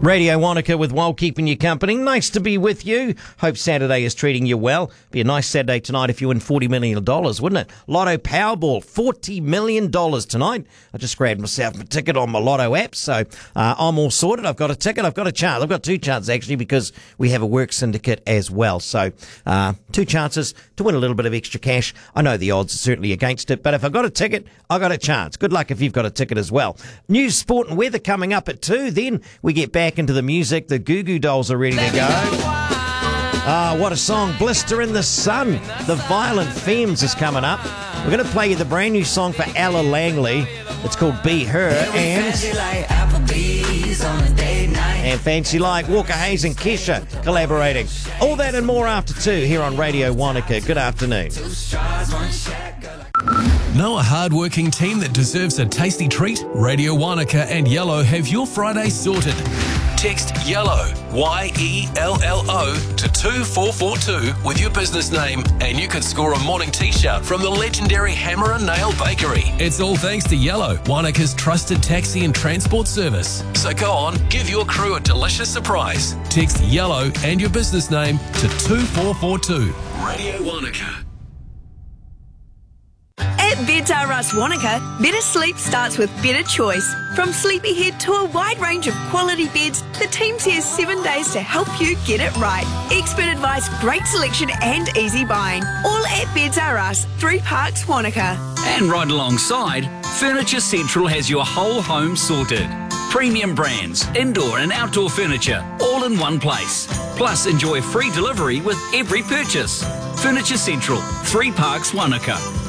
Radio Wanaka with While Keeping You Company. Nice to be with you. Hope Saturday is treating you well. Be a nice Saturday tonight if you win $40 million, wouldn't it? Lotto Powerball, $40 million tonight. I just grabbed myself a ticket on my Lotto app, so I'm all sorted. I've got a ticket. I've got a chance. I've got two chances, actually, because we have a work syndicate as well. So two chances to win a little bit of extra cash. I know the odds are certainly against it, but if I've got a ticket, I've got a chance. Good luck if you've got a ticket as well. News, sport and weather coming up at 2. Then we get back into the music. The Goo Goo Dolls are ready to go. What a song. Blister in the Sun. The Violent Femmes is coming up. We're going to play you the brand new song for Ella Langley. It's called Be Her. And Fancy Like Walker Hayes and Kesha collaborating. All that and more after 2 here on Radio Wanaka. Good afternoon. Know a hard-working team that deserves a tasty treat? Radio Wanaka and Yellow have your Friday sorted. Text YELLOW, YELLO, to 2442 with your business name and you could score a morning t-shirt from the legendary Hammer and Nail Bakery. It's all thanks to Yellow, Wanaka's trusted taxi and transport service. So go on, give your crew a delicious surprise. Text YELLOW and your business name to 2442. Radio Wanaka. At Beds R Us Wanaka, better sleep starts with better choice. From Sleepyhead to a wide range of quality beds, the team's here 7 days to help you get it right. Expert advice, great selection and easy buying. All at Beds R Us, 3 Parks, Wanaka. And right alongside, Furniture Central has your whole home sorted. Premium brands, indoor and outdoor furniture, all in one place. Plus, enjoy free delivery with every purchase. Furniture Central, 3 Parks, Wanaka.